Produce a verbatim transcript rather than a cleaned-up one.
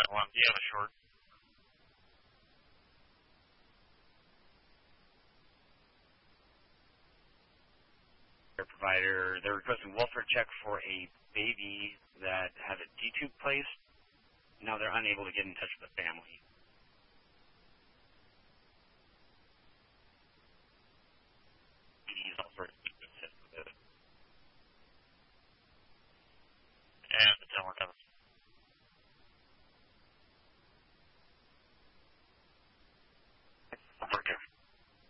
that one. Do you have a short? Provider, they're requesting welfare check for a baby that had a D-tube placed. Now they're unable to get in touch with the family.